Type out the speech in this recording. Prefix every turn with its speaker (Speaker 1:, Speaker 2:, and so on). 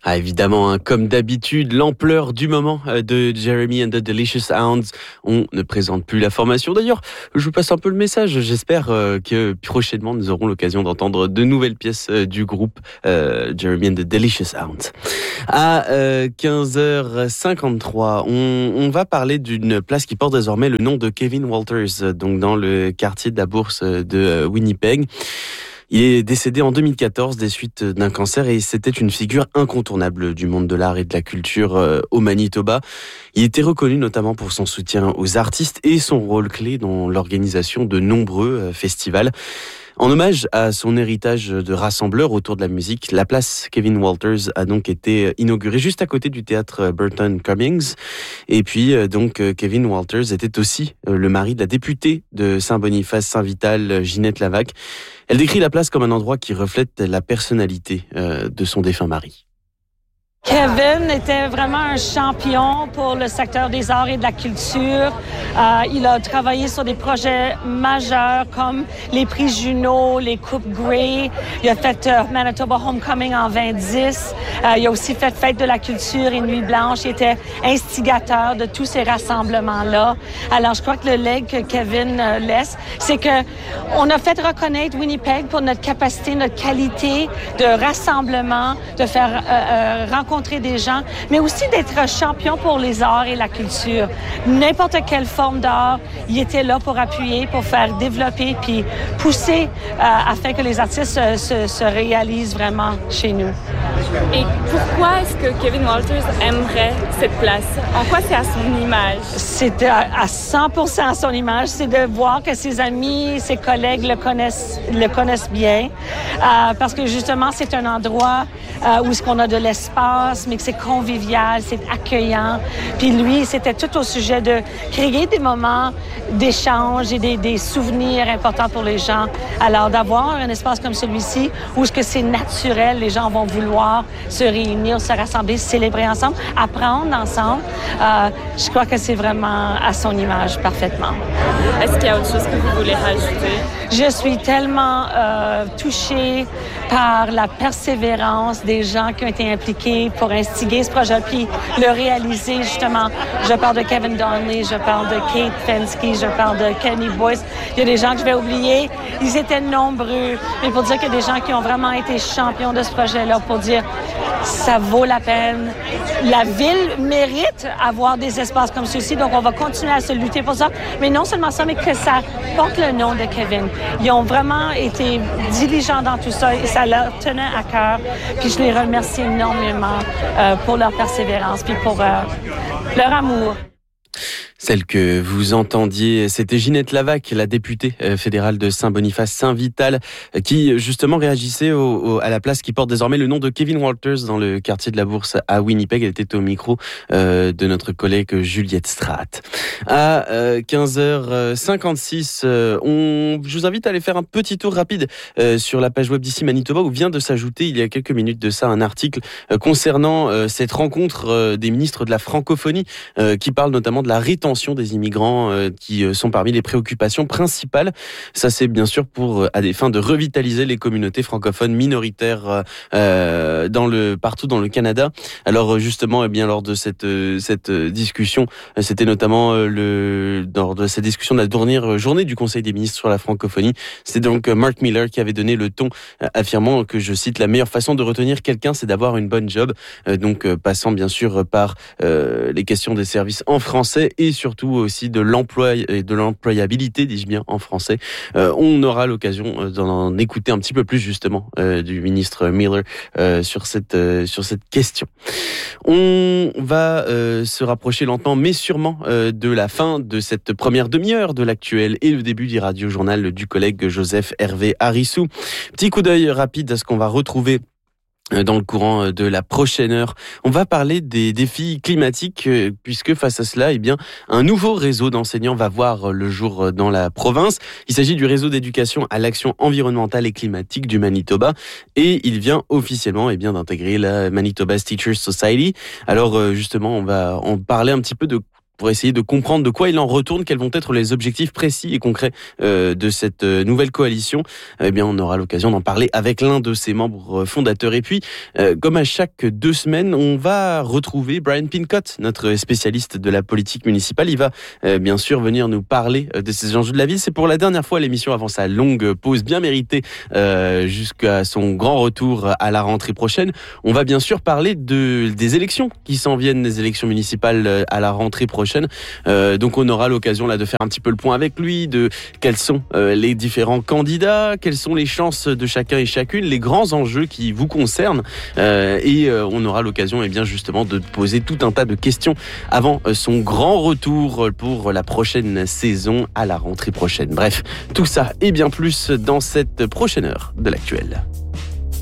Speaker 1: Ah, évidemment, hein, comme d'habitude, l'ampleur du moment de Jeremy and the Delicious Hounds. On ne présente plus la formation. D'ailleurs, je vous passe un peu le message. J'espère que prochainement, nous aurons l'occasion d'entendre de nouvelles pièces du groupe Jeremy and the Delicious Hounds. À 15h53, on va parler d'une place qui porte désormais le nom de Kevin Walters, donc dans le quartier de la Bourse de Winnipeg. Il est décédé en 2014 des suites d'un cancer et c'était une figure incontournable du monde de l'art et de la culture au Manitoba. Il était reconnu notamment pour son soutien aux artistes et son rôle clé dans l'organisation de nombreux festivals. En hommage à son héritage de rassembleur autour de la musique, la place Kevin Walters a donc été inaugurée juste à côté du théâtre Burton Cummings. Et puis Kevin Walters était aussi le mari de la députée de Saint-Boniface-Saint-Vital, Ginette Lavac. Elle décrit la place comme un endroit qui reflète la personnalité de son défunt mari.
Speaker 2: Kevin était vraiment un champion pour le secteur des arts et de la culture. Il a travaillé sur des projets majeurs comme les prix Juno, les Coupes Grey. Il a fait Manitoba Homecoming en 2010. Il a aussi fait Fête de la culture et Nuit blanche. Il était instigateur de tous ces rassemblements-là. Alors, je crois que le legs que Kevin laisse, c'est que on a fait reconnaître Winnipeg pour notre capacité, notre qualité de rassemblement, de faire rencontrer des gens, mais aussi d'être champion pour les arts et la culture. N'importe quelle forme d'art, il était là pour appuyer, pour faire développer, puis pousser afin que les artistes se réalisent vraiment chez nous.
Speaker 3: Et pourquoi est-ce que Kevin Walters aimerait cette place? En quoi c'est à son image?
Speaker 2: C'est à 100% à son image. C'est de voir que ses amis, ses collègues le connaissent bien. Parce que justement, c'est un endroit où est-ce qu'on a de l'espace, mais que c'est convivial, c'est accueillant. Puis lui, c'était tout au sujet de créer des moments d'échange et des souvenirs importants pour les gens. Alors, d'avoir un espace comme celui-ci, où est-ce que c'est naturel, les gens vont vouloir se réunir, se rassembler, célébrer ensemble, apprendre ensemble. Je crois que c'est vraiment à son image parfaitement.
Speaker 3: Est-ce qu'il y a autre chose que vous voulez rajouter?
Speaker 2: Je suis tellement touchée par la persévérance des gens qui ont été impliqués pour instiguer ce projet, puis le réaliser justement. Je parle de Kevin Donnelly, je parle de Kate Fensky, je parle de Kenny Boyce. Il y a des gens que je vais oublier. Ils étaient nombreux, mais pour dire qu'il y a des gens qui ont vraiment été champions de ce projet-là, pour dire ça vaut la peine. La ville mérite avoir des espaces comme ceux-ci, donc on va continuer à se lutter pour ça. Mais non seulement ça, mais que ça porte le nom de Kevin. Ils ont vraiment été diligents dans tout ça et ça leur tenait à cœur. Puis je les remercie énormément pour leur persévérance puis pour leur amour.
Speaker 1: Celle que vous entendiez, c'était Ginette Lavac, la députée fédérale de Saint-Boniface-Saint-Vital, qui justement réagissait à la place qui porte désormais le nom de Kevin Walters dans le quartier de la Bourse à Winnipeg. Elle était au micro de notre collègue Juliette Straat. À 15h56, je vous invite à aller faire un petit tour rapide sur la page web d'ici Manitoba, où vient de s'ajouter il y a quelques minutes de ça un article concernant cette rencontre des ministres de la francophonie qui parle notamment de la rétention des immigrants qui sont parmi les préoccupations principales. Ça, c'est bien sûr à des fins de revitaliser les communautés francophones minoritaires partout dans le Canada. Alors justement, lors de cette discussion, c'était notamment lors de cette discussion de la dernière journée du Conseil des ministres sur la francophonie. C'est donc Mark Miller qui avait donné le ton, affirmant que, je cite, la meilleure façon de retenir quelqu'un, c'est d'avoir une bonne job. Passant bien sûr par les questions des services en français et surtout aussi de l'emploi et de l'employabilité, dis-je bien en français. On aura l'occasion d'en écouter un petit peu plus justement du ministre Miller sur cette question. On va se rapprocher lentement mais sûrement de la fin de cette première demi-heure de l'actuel et le début du radio-journal du collègue Joseph Hervé Harissou. Petit coup d'œil rapide à ce qu'on va retrouver dans le courant de la prochaine heure. On va parler des défis climatiques puisque face à cela, un nouveau réseau d'enseignants va voir le jour dans la province. Il s'agit du réseau d'éducation à l'action environnementale et climatique du Manitoba et il vient officiellement d'intégrer la Manitoba's Teachers Society. Alors justement, on va en parler un petit peu de pour essayer de comprendre de quoi il en retourne, quels vont être les objectifs précis et concrets de cette nouvelle coalition. Eh bien, on aura l'occasion d'en parler avec l'un de ses membres fondateurs. Et puis, comme à chaque 2 semaines, on va retrouver Brian Pincott, notre spécialiste de la politique municipale. Il va bien sûr venir nous parler de ces enjeux de la ville. C'est pour la dernière fois l'émission avant sa longue pause bien méritée jusqu'à son grand retour à la rentrée prochaine. On va bien sûr parler des élections qui s'en viennent, des élections municipales à la rentrée prochaine. Donc on aura l'occasion là de faire un petit peu le point avec lui, de quels sont les différents candidats, quelles sont les chances de chacun et chacune, les grands enjeux qui vous concernent. Et on aura l'occasion bien justement de poser tout un tas de questions avant son grand retour pour la prochaine saison à la rentrée prochaine. Bref, tout ça et bien plus dans cette prochaine heure de l'actuel.